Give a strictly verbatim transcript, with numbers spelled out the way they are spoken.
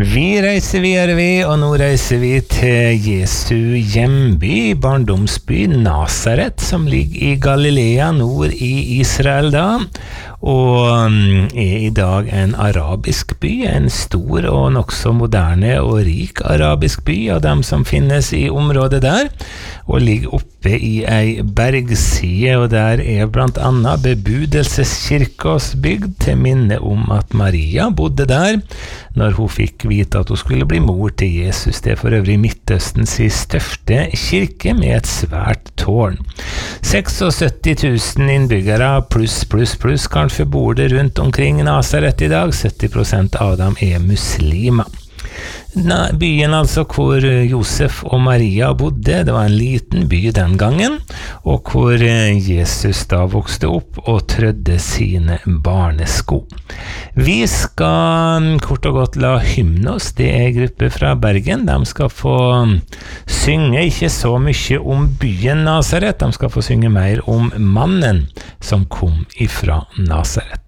Vi reiser videre vi, og nå reiser vi til Jesu hjemby, barndomsby Nazaret, som ligger i Galilea, nord i Israel da, og er i dag en arabisk by, en stor og nok så moderne og rik arabisk by av dem som finnes i området der, og ligger oppe i ei bergside, og der er blant annet bebudelseskirkos bygd til minne om at Maria bodde der, når hun fikk vite at hun skulle bli mor til Jesus. Det er for øvrig Midtøstens største kirke med et svært tårn. syttiseks tusen innbyggere pluss, pluss, pluss kanskje bor det rundt omkring Nazaret i dag. sytti prosent av dem er muslimer. Byen altså hvor Josef og Maria bodde, det var en liten by den gangen, og hvor Jesus da vokste opp og trødde sine barnesko. Vi skal kort og godt la Hymnos, det er en gruppe fra Bergen, de skal få synge ikke så mye om byen Nazaret, de skal få synge mer om mannen som kom ifra Nazaret.